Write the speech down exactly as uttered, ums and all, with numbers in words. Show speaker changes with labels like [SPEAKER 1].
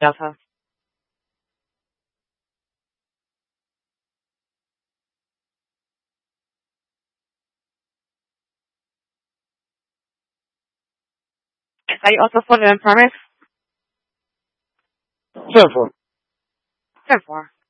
[SPEAKER 1] Delta. Are you also for the permit?
[SPEAKER 2] Ten four.
[SPEAKER 1] Ten four.